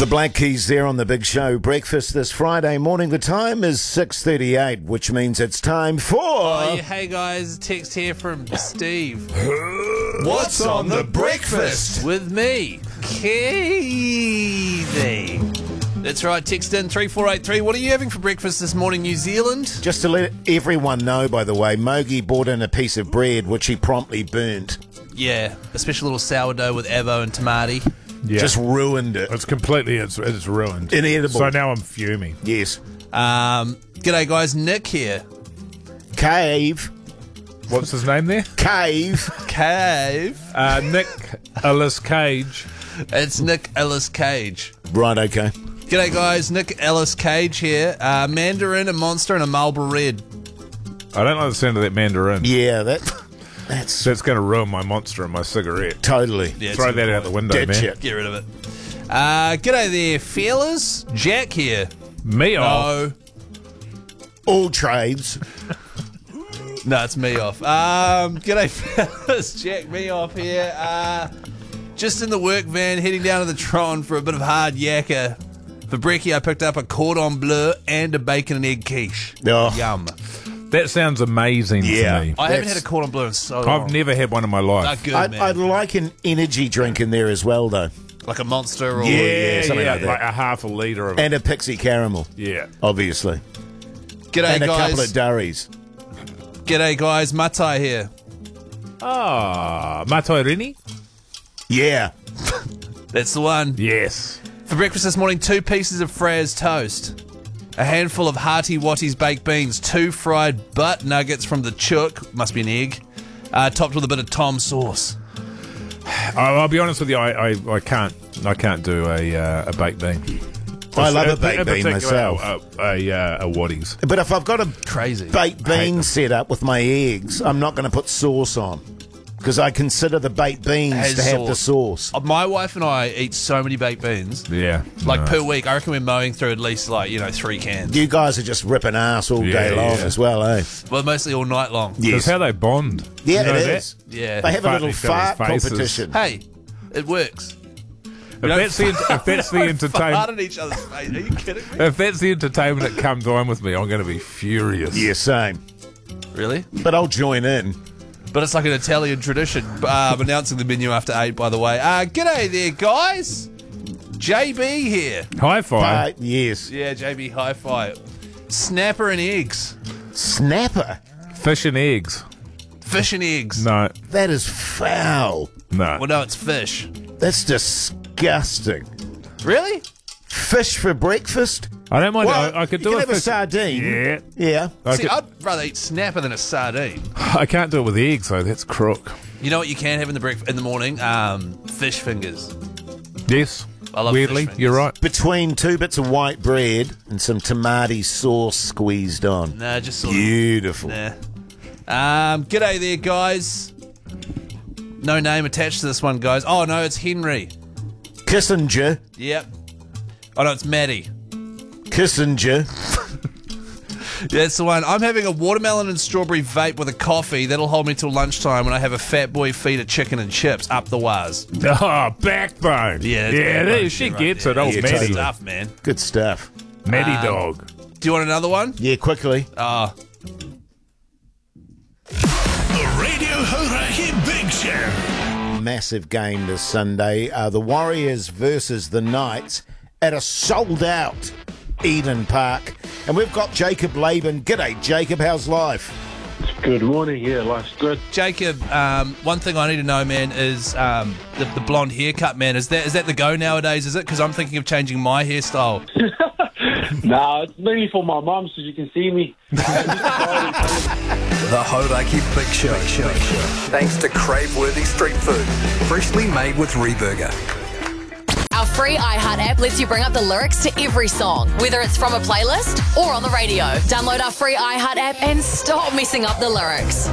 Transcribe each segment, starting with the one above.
The Black Keys there on the Big Show breakfast this Friday morning. The time is 6:38, which means it's time for... Oh, yeah, hey guys, text here from Steve. What's on the breakfast? With me, Keithy. That's right, text in 3483. What are you having for breakfast this morning, New Zealand? Just to let everyone know, by the way, Mogi brought in a piece of bread which he promptly burnt. Yeah, a special little sourdough with avo and tamati. Yeah. Just ruined it. It's completely, it's ruined. Inedible. So now I'm fuming. Yes. G'day guys, Nick here. Cave. What's his name there? Cave. Cave. Nick Ellis Cage. It's Nick Ellis Cage. Right, okay. G'day guys, Nick Ellis Cage here. Mandarin, a Monster, and a Marlboro Red. I don't like the sound of that mandarin. Yeah, that's That's going to ruin my Monster and my cigarette. totally. Yeah, Throw that out the window, Dead man. shit. Get rid of it. G'day there, fellas. Jack here. Me off. No. All trades. No, it's me off. G'day, fellas. Jack, me off here. Just in the work van, heading down to the Tron for a bit of hard yakka. For brekkie, I picked up a cordon bleu and a bacon and egg quiche. Oh. Yum. That sounds amazing Yeah. to me. I haven't That's- had a cordon bleu in so long. I've never had one in my life. Good, man. I'd like an energy drink in there as well, though. Like a Monster or... Yeah, something like that. like a half a litre of And a Pixie Caramel, Yeah. obviously. G'day, And a guys. couple of durries. G'day, guys. Matai here. Ah, Matai Rini? Yeah. That's the one. Yes. For breakfast this morning, 2 pieces of Fraz toast, a handful of Hearty Watties baked beans, 2 fried butt nuggets from the chook, must be an egg, topped with a bit of Tom sauce. I'll be honest with you, I can't do a baked bean. I love a baked In bean particular, myself. A Watties. But if I've got a Crazy. baked bean set up with my eggs, I'm not going to put sauce on. Because I consider the baked beans Has to have the sauce. My wife and I eat so many baked beans, Yeah. like no. per week. I reckon we're mowing through at least 3 cans. You guys are just ripping ass all day Yeah, long yeah. as well, eh? Well, mostly all night long. That's Yes. how they bond. Yeah, You know it that? is. Yeah. They have a Fart little in each other's fart faces. competition. Hey, it works. If that's the entertainment, Fart in each other's face. Are you kidding me? if that's the entertainment that comes on with me, I'm going to be furious. Yeah, same. Really? But I'll join in. But it's like an Italian tradition. Announcing the menu after 8, by the way. G'day there, guys. JB here. High five. Yes. Yeah, JB Hi-Fi. Snapper and eggs. Snapper. Fish and eggs. Fish and eggs. No, That is foul. no. Well, no, it's fish. That's disgusting. Really? Fish for breakfast? I don't mind. Well, I could you do can a have a fish. sardine. Yeah. Yeah. See, I'd rather eat snapper than a sardine. I can't do it with eggs, though. That's crook. You know what you can have in the morning? Fish fingers. Yes. I love Weirdly, fish you're fingers. right. Between 2 bits of white bread and some tamati sauce squeezed on. Nah, just sort of... Beautiful. Nah. G'day there, guys. No name attached to this one, guys. Oh, no, it's Henry. Kissinger. Yep. Oh, no, it's Maddie. Kissinger. That's the one. I'm having a watermelon and strawberry vape with a coffee. That'll hold me till lunchtime when I have a fat boy feed of chicken and chips up the waz. Oh, backbone. Yeah, that's yeah. backbone She shit right gets there. it. Old Yeah, Maddie. totally. Stuff, man. Good stuff. Maddie dog. Do you want another one? Yeah, quickly. Oh, The Radio Hauraki Big Show. Massive game this Sunday. The Warriors versus the Knights at a sold-out Eden Park. And we've got Jacob Laban. G'day, Jacob. How's life? Good morning. Yeah, life's good. Jacob, one thing I need to know, man, is the blonde haircut, man. Is that the go nowadays, is it? Because I'm thinking of changing my hairstyle. Nah, it's mainly for my mum so she can see me. The Hauraki Big Show. Thanks to crave-worthy street food, freshly made with Reburger. Our free iHeart app lets you bring up the lyrics to every song, whether it's from a playlist or on the radio. Download our free iHeart app and stop messing up the lyrics.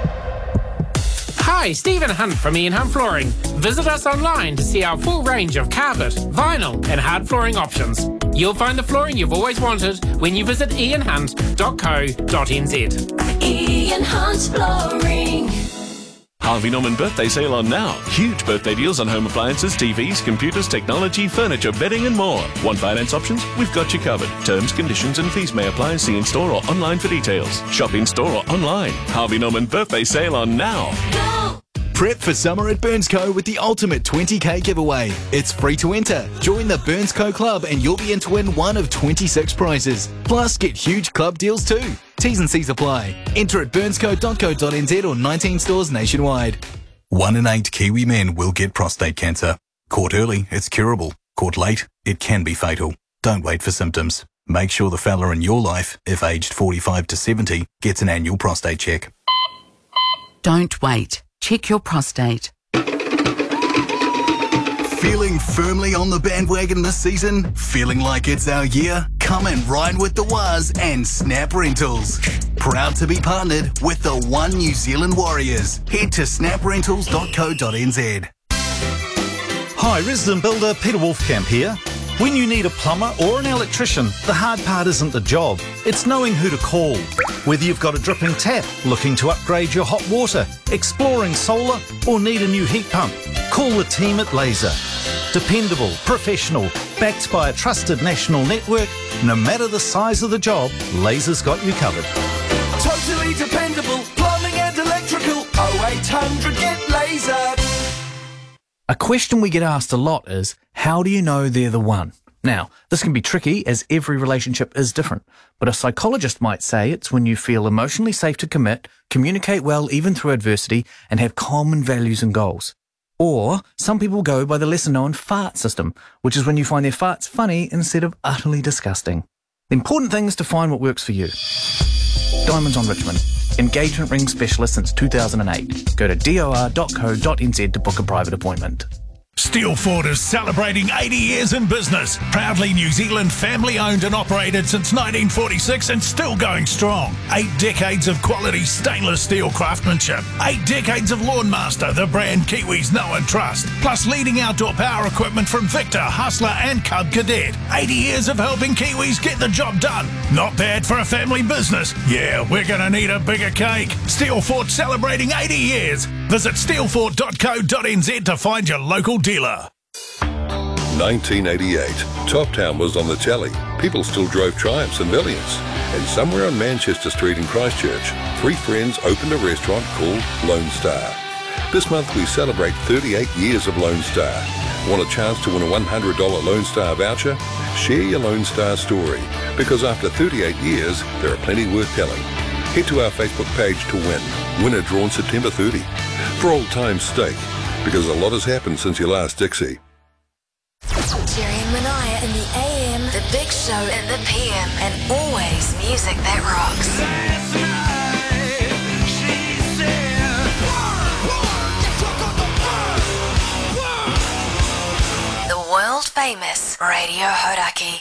Hi, Stephen Hunt from Ian Hunt Flooring. Visit us online to see our full range of carpet, vinyl and hard flooring options. You'll find the flooring you've always wanted when you visit ianhunt.co.nz. Ian Hunt Flooring. Harvey Norman birthday sale on now. Huge birthday deals on home appliances, TVs, computers, technology, furniture, bedding and more. Want finance options? We've got you covered. Terms, conditions and fees may apply. See in store or online for details. Shop in store or online. Harvey Norman birthday sale on now. Prep for summer at Burnsco with the ultimate 20k giveaway. It's free to enter. Join the Burnsco Club and you'll be in to win one of 26 prizes. Plus, get huge club deals too. T's and C's apply. Enter at burnsco.co.nz or 19 stores nationwide. 1 in 8 Kiwi men will get prostate cancer. Caught early, it's curable. Caught late, it can be fatal. Don't wait for symptoms. Make sure the fella in your life, if aged 45 to 70, gets an annual prostate check. Don't wait. Check your prostate. Feeling firmly on the bandwagon this season? Feeling like it's our year? Come and ride with the Waz and Snap Rentals. Proud to be partnered with the One New Zealand Warriors. Head to snaprentals.co.nz. Hi, resident builder Peter Wolfcamp here. When you need a plumber or an electrician, the hard part isn't the job, it's knowing who to call. Whether you've got a dripping tap, looking to upgrade your hot water, exploring solar, or need a new heat pump, call the team at Laser. Dependable, professional, backed by a trusted national network, no matter the size of the job, Laser's got you covered. Totally dependable, plumbing and electrical, 0800 get Laser. A question we get asked a lot is, how do you know they're the one? Now, this can be tricky as every relationship is different, but a psychologist might say it's when you feel emotionally safe to commit, communicate well even through adversity, and have common values and goals. Or some people go by the lesser-known fart system, which is when you find their farts funny instead of utterly disgusting. The important thing is to find what works for you. Diamonds on Richmond. Engagement ring specialist since 2008. Go to dor.co.nz to book a private appointment. Steelford is celebrating 80 years in business. Proudly New Zealand family-owned and operated since 1946 and still going strong. 8 decades of quality stainless steel craftsmanship. 8 decades of Lawnmaster, the brand Kiwis know and trust. Plus leading outdoor power equipment from Victor, Hustler and Cub Cadet. 80 years of helping Kiwis get the job done. Not bad for a family business. Yeah, we're going to need a bigger cake. Steelford celebrating 80 years. Visit steelford.co.nz to find your local dealer. 1988. Top Town was on the telly. People still drove Triumphs and Valiants. And somewhere on Manchester Street in Christchurch, 3 friends opened a restaurant called Lone Star. This month we celebrate 38 years of Lone Star. Want a chance to win a $100 Lone Star voucher? Share your Lone Star story, because after 38 years, there are plenty worth telling. Head to our Facebook page to win. Winner drawn September 30. For old time's sake, because a lot has happened since your last Dixie. Jerry and Manaya in the AM, the Big Show in the PM, and always music that rocks. The world famous Radio Hodaki.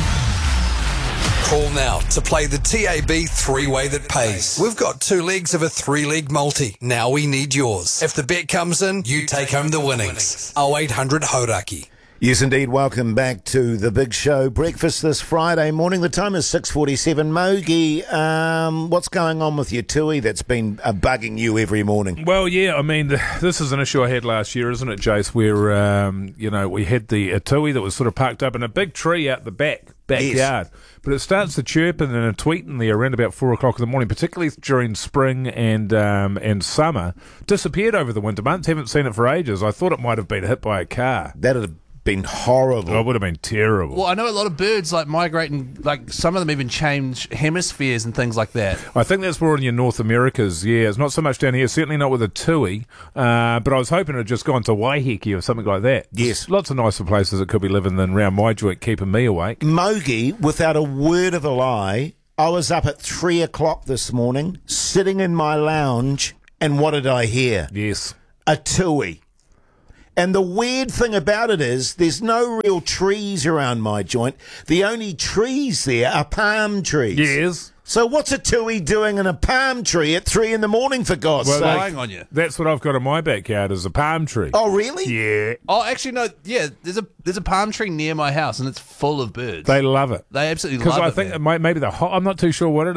Call now to play the TAB three-way that pays. We've got 2 legs of a 3-leg multi. Now we need yours. If the bet comes in, you take home the winnings. 0800 Hodaki. Yes, indeed. Welcome back to the Big Show breakfast this Friday morning. The time is 6:47. Mogi, what's going on with your tui that's been bugging you every morning? Well, yeah, I mean, this is an issue I had last year, isn't it, Jace, where, we had a tui that was sort of parked up in a big tree out the backyard. Yes. But it starts to chirp and then a tweet in there around about 4 o'clock in the morning, particularly during spring and summer. Disappeared over the winter months. Haven't seen it for ages. I thought it might have been hit by a car. That'd have been horrible. Oh, it would have been terrible. Well, I know a lot of birds migrating, some of them even change hemispheres and things like that. I think that's more in your North Americas, yeah. It's not so much down here, certainly not with a tui, but I was hoping it had just gone to Waiheke or something like that. Yes. Lots of nicer places it could be living than round my joint, keeping me awake. Mogi, without a word of a lie, I was up at 3 o'clock this morning, sitting in my lounge, and what did I hear? Yes. A tui. And the weird thing about it is there's no real trees around my joint. The only trees there are palm trees. Yes. So what's a tui doing in a palm tree at 3 in the morning, for God's sake? Relying on you. That's what I've got in my backyard, is a palm tree. Oh, really? Yeah. Oh, actually, no. Yeah, there's a palm tree near my house, and it's full of birds. They love it. They absolutely love it. Because I think maybe they're hot. I'm not too sure what it is.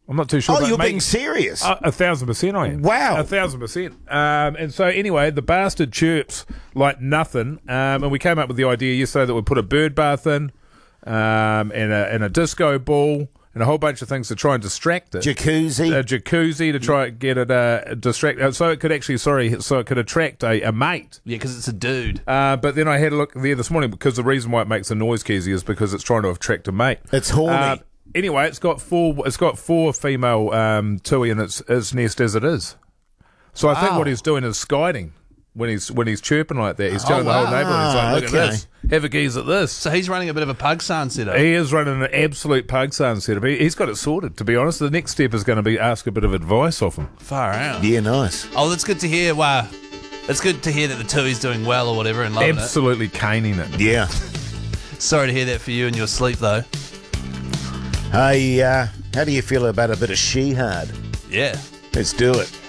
I'm not too sure. Oh, but you're maybe- being serious? 1,000% I am. Wow. 1,000%. And so anyway, the bastard chirps like nothing. And we came up with the idea yesterday that we'd put a bird bath in, and a disco ball, and a whole bunch of things to try and distract it. Jacuzzi. A jacuzzi to try and get it distract. So it could actually, so it could attract a mate. Yeah, because it's a dude. But then I had a look there this morning because the reason why it makes a noise, Keezy, is because it's trying to attract a mate. It's horny. Anyway, it's got four female tui in its nest as it is. So I think what he's doing is skiding when he's chirping like that. He's telling the whole neighbourhood, he's like, look at this, have a gaze at this. So he's running a bit of a pug sun setup. He is running an absolute pug sun setup. He's got it sorted, to be honest. The next step is going to be ask a bit of advice off him. Far out. Yeah, nice. Oh, that's good to hear. Wow. It's good to hear that the tui's doing well or whatever and loving Absolutely caning it. Yeah. Sorry to hear that for you in your sleep, though. Hey, how do you feel about a bit of she-hard? Yeah. Let's do it.